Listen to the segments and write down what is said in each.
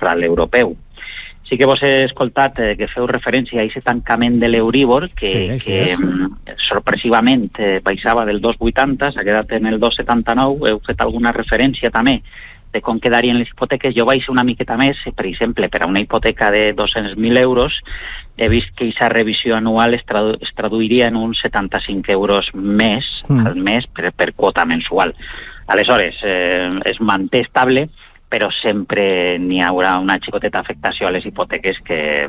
trimestral europeu. Sí que vos he escoltat que feu referència a aquest tancament de l'Euríbor, que sorpresivament baixava del 2,80, s'ha quedat en el 2,79. Heu fet alguna referència també de com quedarien les hipoteques. Jo vaig una miqueta més, per exemple, per a una hipoteca de 200.000 euros, he vist que aquesta revisió anual es traduiria en uns 75 euros més al mes per quota mensual. Aleshores, es manté estable, però sempre n'hi haurà una xicoteta afectació a les hipoteques que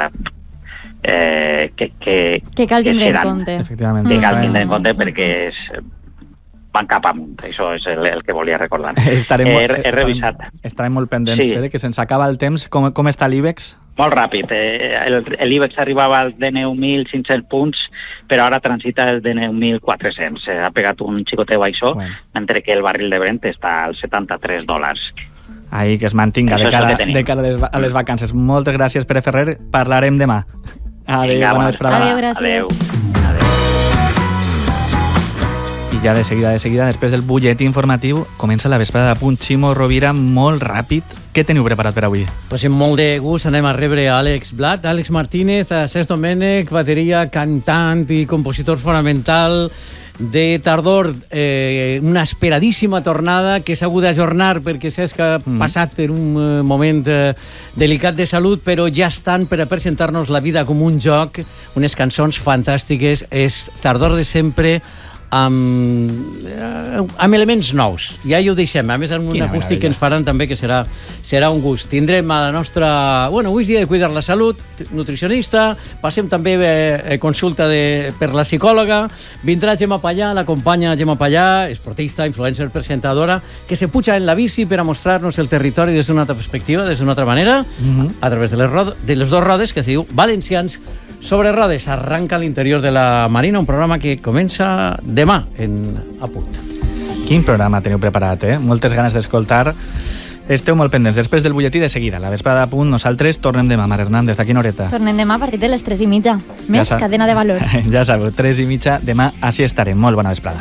cal tindre en compte. Efectivament. Que cal tindre en compte perquè van cap amunt. Això és el que volia recordar. He revisat. Estarem molt pendents, que se'ns acaba el temps. Com està l'IBEX? Molt ràpid. L'IBEX arribava als 19.500 punts, però ara transita els 19.400. Ha pegat un xicotet baixó, mentre que el barril de Brent està als $73. Ahí, que es mantinga de cara a les vacances. Moltes gràcies, Pere Ferrer. Parlarem demà. Adéu, bona vesprada. Adéu, gràcies. I ja de seguida, després del butlletí informatiu, comença la vesprada de punt. Ximo Rovira, molt ràpid. Què teniu preparat per avui? Pues amb molt de gust anem a rebre a Àlex Blat, Àlex Martínez, a Cesc Domènech, bateria, cantant i compositor fonamental de Tardor, una esperadíssima tornada que s'ha hagut d'ajornar perquè Cesc ha passat per un moment delicat de salut, però ja estan per a presentar-nos La vida com un joc, unes cançons fantàstiques. És Tardor de sempre amb elements nous. Ja ho deixem, a més amb un acústic que ens faran també, que serà un gust. Tindrem a la nostra... avui és dia de cuidar la salut, nutricionista, passem també consulta per la psicòloga, vindrà Gemma Pallà, l'acompanya Gemma Pallà, esportista, influencer, presentadora, que se puja en la bici per a mostrar-nos el territori des d'una altra perspectiva, des d'una altra manera, a través de les dos rodes, que es diu Valencians sobre rodes. Arranca a l'interior de la Marina, un programa que comença demà a punt. Quin programa teniu preparat, Moltes ganes d'escoltar. Esteu molt pendents. Després del butlletí, de seguida, la vesprada a punt, nosaltres tornem demà. Mar Hernández, a quina horeta? Tornem demà a partir de les 3:30. Més cadena de valor. Ja sabeu, 3:30, demà així estarem. Molt bona vesprada.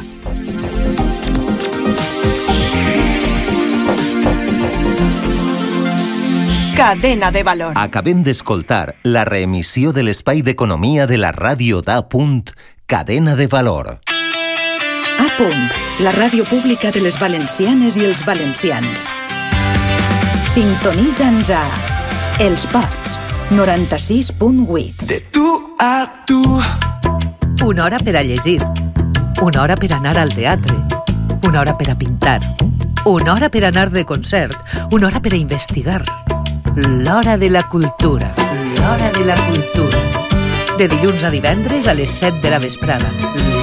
Cadena de valor. Acabem d'escoltar la reemissió de l'espai d'economia de la ràdio d'A.Punt, Cadena de valor. A.Punt, la ràdio pública de les valencianes i els valencians. Sintonitza'ns a Els Ports, 96.8. De tu a tu. Una hora per a llegir, una hora per anar al teatre, una hora per a pintar, una hora per anar de concert, una hora per a investigar. L'Hora de la Cultura. L'Hora de la Cultura. De dilluns a divendres a les 7 de la vesprada.